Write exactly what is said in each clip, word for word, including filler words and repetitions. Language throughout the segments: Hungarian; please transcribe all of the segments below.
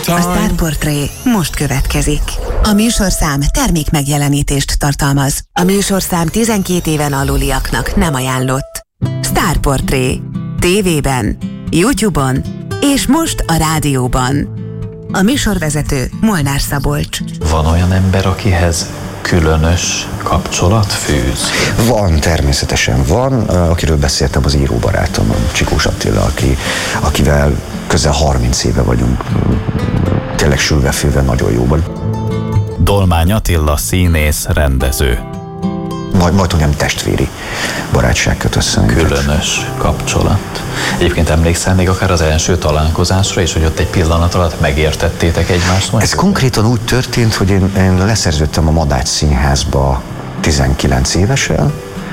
A Star Portré most következik. A műsorszám termék megjelenítést tartalmaz. A műsorszám tizenkét éven aluliaknak nem ajánlott. Star Portré. Tévében, YouTube-on és most a rádióban. A műsorvezető Molnár Szabolcs. Van olyan ember, akihez különös kapcsolat fűz? Van, természetesen van. Akiről beszéltem, az íróbarátom, Csikós Attila, aki, akivel közel harminc éve vagyunk. Tényleg sülve-fülve nagyon jóban. Dolmány Attila színész, rendező. Majd, majd olyan testvéri barátság köt össze. Különös kapcsolat. Egyébként emlékszel még akár az első találkozásra is, hogy ott egy pillanat alatt megértettétek egymást? Ez követ? Konkrétan úgy történt, hogy én, én leszerződtem a Madács Színházba tizenkilenc évesen,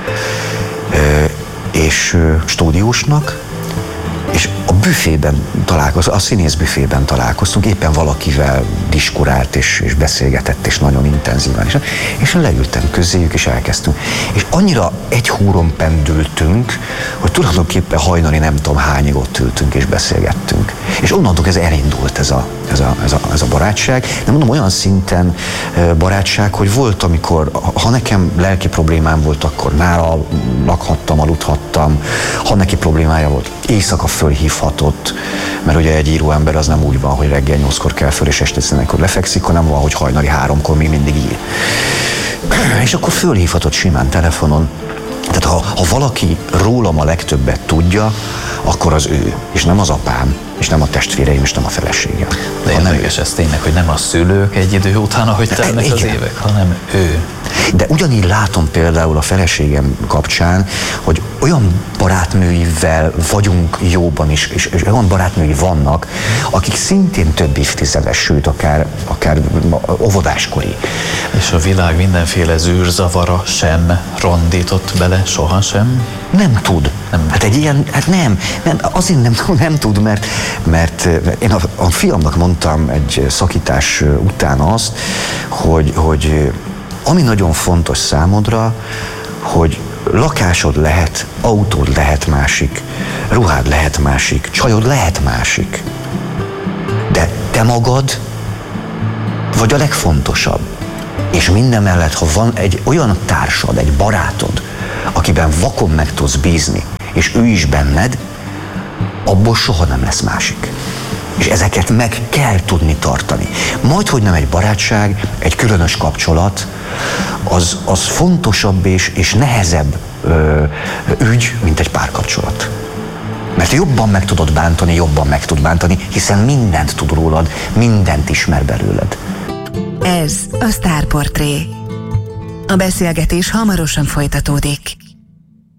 és stúdiósnak, és a büfében találkoztunk, a színész büfében találkoztunk, éppen valakivel diskurált és, és beszélgetett, és nagyon intenzíven. És, és leültem közéjük, és elkezdtünk. És annyira egy húron pendültünk, hogy tulajdonképpen hajnali nem tudom hányig ott ültünk és beszélgettünk. És onnantól ez elindult ez a, ez, a, ez, a, ez a barátság. De mondom, olyan szinten barátság, hogy volt, amikor, ha nekem lelki problémám volt, akkor nála lakhattam, aludhattam, ha neki problémája volt, éjszaka fölhívhatott, mert ugye egy íróember az nem úgy van, hogy reggel nyolckor kell föl és este tizenegykor lefekszik, hanem van, hogy hajnali háromkor még mindig ír. És akkor fölhívhatott simán telefonon. Tehát ha, ha valaki rólam a legtöbbet tudja, akkor az ő, és nem az apám, és nem a testvéreim, és nem a feleségem. De érdekes ez tényleg, hogy nem a szülők egy idő után, ahogy telnek az évek, hanem ő. De ugyanígy látom például a feleségem kapcsán, hogy olyan barátnőivel vagyunk jóban is, és, és olyan barátnői vannak, akik szintén több évtizedes, sőt, akár, akár óvodáskori. És a világ mindenféle zűrzavara sem rondított bele sohasem? Nem tud. Nem. Hát egy ilyen, hát nem, nem azért nem, nem tud, mert, mert én a, a fiamnak mondtam egy szakítás után azt, hogy, hogy ami nagyon fontos számodra, hogy lakásod lehet, autód lehet másik, ruhád lehet másik, csajod lehet másik. De te magad vagy a legfontosabb. És minden mellett, ha van egy olyan társad, egy barátod, akiben vakon meg tudsz bízni, és ő is benned, abból soha nem lesz másik. És ezeket meg kell tudni tartani. Majdhogy nem egy barátság, egy különös kapcsolat, az, az fontosabb és, és nehezebb ö, ügy, mint egy párkapcsolat. Mert jobban meg tudod bántani, jobban meg tud bántani, hiszen mindent tud rólad, mindent ismer belőled. Ez a Star Portré. A beszélgetés hamarosan folytatódik.